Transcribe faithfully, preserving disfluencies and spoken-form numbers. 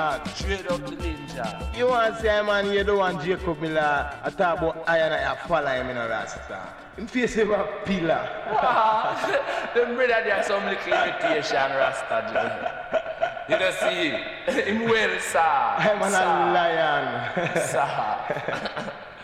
Straight up to ninja. You want to say, man, you don't want Jacob Miller. I talk about iron and I follow him in a Rasta. In face of a pillar. Them brother there some little imitation Rasta. You don't see him well, sir. I'm a lion. Sir.